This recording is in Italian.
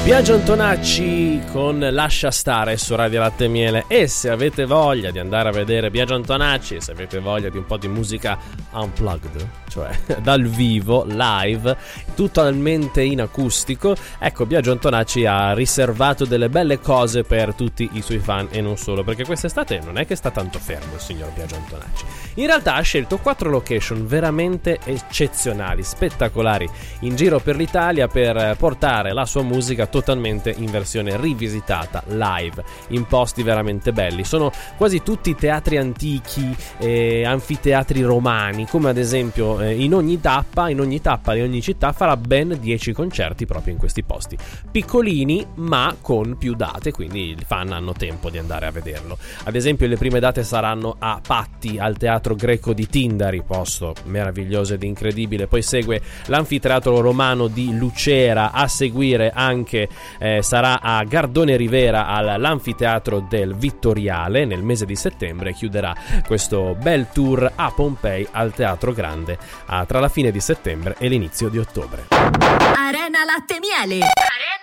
Biagio Antonacci con Lascia stare su Radio Latte e Miele. E se avete voglia di andare a vedere Biagio Antonacci, se avete voglia di un po' di musica unplugged, cioè dal vivo, live, totalmente in acustico, ecco, Biagio Antonacci ha riservato delle belle cose per tutti i suoi fan e non solo, perché quest'estate non è che sta tanto fermo il signor Biagio Antonacci. In realtà ha scelto 4 location veramente eccezionali, spettacolari, in giro per l'Italia per portare la sua musica totalmente in versione rivisitata, live, in posti veramente belli. Sono quasi tutti teatri antichi, anfiteatri romani, come ad esempio in ogni tappa di ogni città farà ben 10 concerti proprio in questi posti, piccolini ma con più date, quindi i fan hanno tempo di andare a vederlo. Ad esempio le prime date saranno a Patti, al Teatro Greco di Tindari, posto meraviglioso ed incredibile. Poi segue l'anfiteatro romano di Lucera, a seguire anche sarà a Gardone Rivera all'anfiteatro del Vittoriale nel mese di settembre. Chiuderà questo bel tour a Pompei al Teatro Grande tra la fine di settembre e l'inizio di ottobre. Arena Latte e Miele.